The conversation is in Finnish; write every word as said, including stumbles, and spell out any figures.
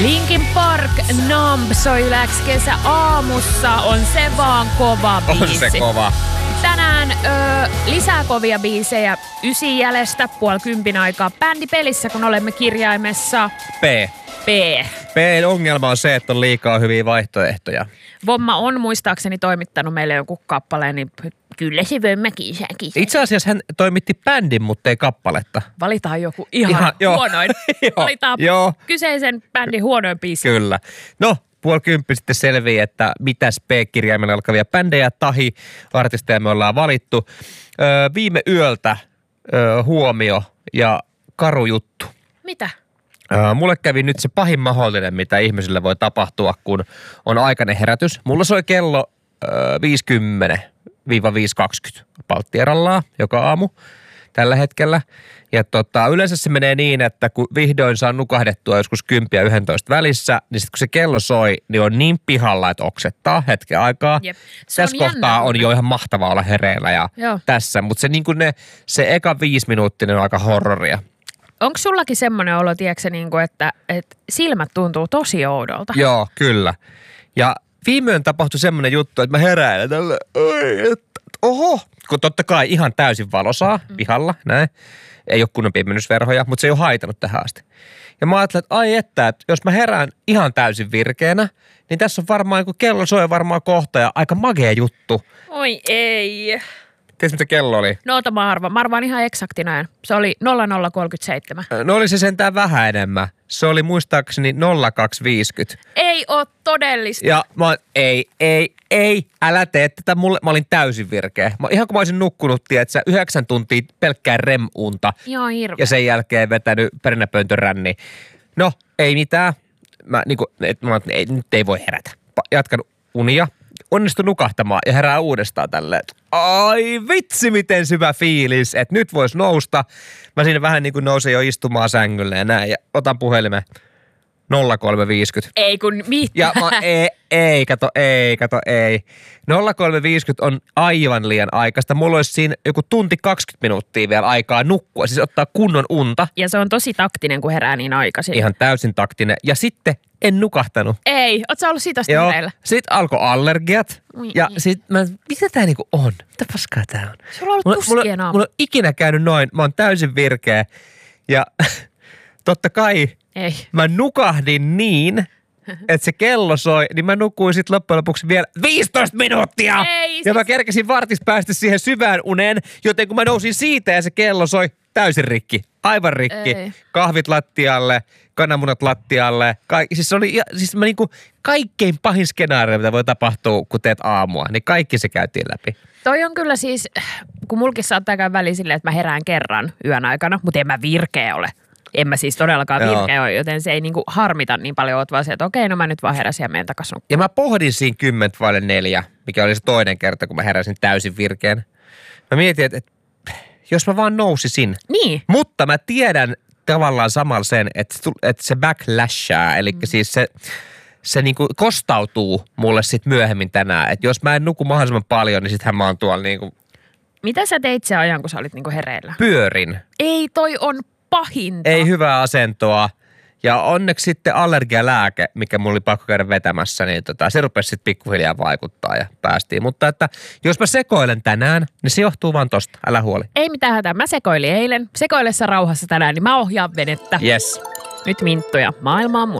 Linkin Park Numb soi Yläks kesä aamussa. On se vaan kova biisi. On se kova. Tänään ö, lisää kovia biisejä ysin jäljestä puoli kympin aikaa bändipelissä, kun olemme kirjaimessa P. P. P:n ongelma on se, että on liikaa hyviä vaihtoehtoja. Vomma on muistaakseni toimittanut meille jonkun kappaleen, niin kyllä se vömmäkin säkin. Itse asiassa hän toimitti bändin, mutta ei kappaletta. Valitaan joku ihan, Ihan, joo. huonoin. Valitaan joo. kyseisen bändin huonoin biisi. Kyllä. No, puoli kymppi sitten selvii, että mitäs P-kirjaimella alkavia bändejä tahi artisteja me ollaan valittu. Öö, viime yöltä öö, huomio ja karu juttu. Mitä? Öö, mulle kävi nyt se pahin mahdollinen, mitä ihmisille voi tapahtua, kun on aikainen herätys. Mulla soi kello öö, viisikymmentä viiva kaksikymmentä palttierallaan joka aamu tällä hetkellä. Ja tota, yleensä se menee niin, että kun vihdoin saa nukahdettua joskus kymmenen ja yksitoista välissä, niin sitten kun se kello soi, niin on niin pihalla, että oksettaa hetken aikaa. Jep. Tässä kohtaa on jo ihan mahtavaa olla hereillä ja Joo. tässä, mutta se, niin kuin ne, se eka viisi minuuttinen on aika horroria. Onko sullakin semmoinen olo, tiedätkö, niin kuin, että, että silmät tuntuu tosi oudolta? Joo, kyllä. Ja viimein tapahtui semmoinen juttu, että mä heräilen tällä, oi, että oho, kun totta kai ihan täysin valosaa pihalla, näin. Ei ole kunnon pimennysverhoja, mutta se ei ole haitanut tähän asti. Ja mä ajattelin, että ai että, että jos mä herään ihan täysin virkeänä, niin tässä on varmaan, kun kello soi varmaan kohta ja aika magea juttu. Oi ei. Tiedätkö, mitä kello oli? No ota mä arvaan. Mä arvaan ihan eksakti näin. Se oli nolla nolla kolmekymmentäseitsemän. No oli se sentään vähän enemmän. Se oli muistaakseni nolla kaksi viisikymmentä. Ei oo todellista. Ja mä ei, ei, ei, älä tee tätä mulle. Mä olin täysin virkeä. Mä, ihan kun mä olisin nukkunut, tiedätkö, yhdeksän tuntia pelkkää rem-unta. Joo, hirveä. Ja sen jälkeen vetänyt perinäpöntön ränni. No, ei mitään. Mä niinku, et, mä, ei, nyt ei voi herätä. Jatkan unia. Onnistui nukahtamaan ja herää uudestaan tälleen. Ai vitsi, miten syvä fiilis, että nyt vois nousta. Mä siinä vähän niin kuin nousin jo istumaan sängylle ja näin ja otan puhelimen nolla kolme viisikymmentä. Ei kun mitään. Ja mä, ei, ei, kato, ei, kato, ei. nolla kolme viisikymmentä on aivan liian aikaista. Mulla olisi siinä joku tunti kaksikymmentä minuuttia vielä aikaa nukkua, siis ottaa kunnon unta. Ja se on tosi taktinen, kun herää niin aikaisin. Ihan täysin taktinen. Ja sitten en nukahtanut. Ei, oot sä ollut siitä asti hereillä? Sitten alkoi allergiat. Ui, ja ui. sit mä, mitä tää niinku on? Mitä paskaa tää on? Sulla on ollut mulla, tuskien mulla, aamu. mulla on ikinä käynyt noin. Mä oon täysin virkeä. Ja totta kai Ei. mä nukahdin niin, että se kello soi, niin mä nukuin sit loppujen lopuksi vielä viisitoista minuuttia. Ei, ja siis- mä kerkesin vartis päästä siihen syvään uneen, joten kun mä nousin siitä ja se kello soi täysin rikki. Aivan rikki. Ei. Kahvit lattialle, kananmunat lattialle. Ka- siis se oli siis mä niinku kaikkein pahin skenaario, mitä voi tapahtua, kun teet aamua. Niin kaikki se käytiin läpi. Toi on kyllä siis, kun mulkin saattaa käydä väliin silleen, että mä herään kerran yön aikana, mutta en mä virkeä ole. En mä siis todellakaan Joo. virkeä ole, joten se ei niinku harmita niin paljon. Oot vaan se, että okei, no mä nyt vaan heräsin ja menen takas nukkumaan. Ja mä pohdin siinä kymmentä vaille neljä, mikä oli se toinen kerta, kun mä heräsin täysin virkeän. Mä mietin, että, että jos mä vaan nousisin. Niin. Mutta mä tiedän tavallaan samalla sen, että, että se backlashaa, eli mm. siis se, se niinku kostautuu mulle sit myöhemmin tänään. Että jos mä en nuku mahdollisimman paljon, niin sittenhän mä oon tuolla niinku Mitä sä teit sen ajan, kun sä olit niinku hereillä? pyörin. Ei, toi on pahinta. Ei hyvää asentoa. Ja onneksi sitten allergialääke, mikä mulla oli pakko käydä vetämässä, niin tota, se rupesi sitten pikkuhiljaa vaikuttaa ja päästiin. Mutta että jos mä sekoilen tänään, niin se johtuu vaan tosta. Älä huoli. Ei mitään hätää. Mä sekoilin eilen. Sekoillessa rauhassa tänään, niin mä ohjaan venettä. Yes. Nyt minttuja. Maailma on mun.